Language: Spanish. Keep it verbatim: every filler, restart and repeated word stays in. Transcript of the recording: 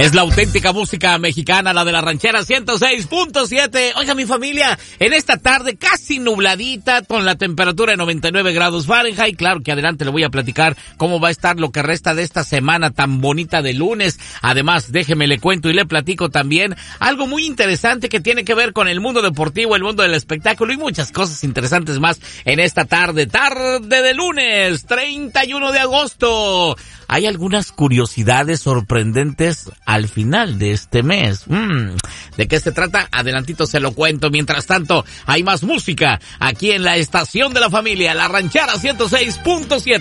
Es la auténtica música mexicana, la de la ranchera ciento seis punto siete. Oiga, mi familia, en esta tarde casi nubladita, con la temperatura de noventa y nueve grados Fahrenheit. Claro que adelante le voy a platicar cómo va a estar lo que resta de esta semana tan bonita de lunes. Además, déjeme le cuento y le platico también algo muy interesante que tiene que ver con el mundo deportivo, el mundo del espectáculo y muchas cosas interesantes más en esta tarde, tarde de lunes, treinta y uno de agosto. Hay algunas curiosidades sorprendentes al final de este mes. Mm, ¿De qué se trata? Adelantito se lo cuento. Mientras tanto, hay más música aquí en la estación de la familia, la ranchera ciento seis punto siete.